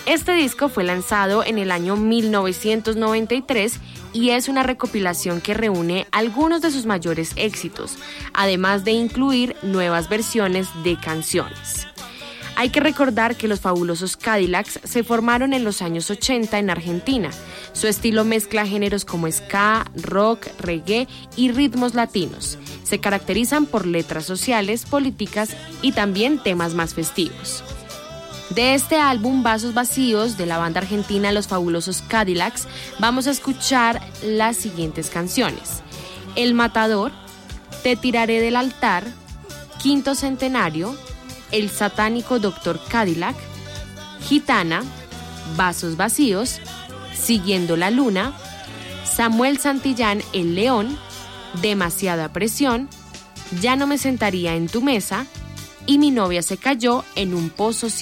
Este disco fue lanzado en el año 1993 y es una recopilación que reúne algunos de sus mayores éxitos, además de incluir nuevas versiones de canciones. Hay que recordar que los Fabulosos Cadillacs se formaron en los años 80 en Argentina. Su estilo mezcla géneros como ska, rock, reggae y ritmos latinos. Se caracterizan por letras sociales, políticas y también temas más festivos. De este álbum Vasos Vacíos de la banda argentina Los Fabulosos Cadillacs vamos a escuchar las siguientes canciones: El Matador, Te Tiraré del Altar, Quinto Centenario, El Satánico Dr. Cadillac, Gitana, Vasos Vacíos, Siguiendo la Luna, Samuel Santillán El León, Demasiada Presión, Ya no me sentaría en tu mesa y Mi novia se cayó en un pozo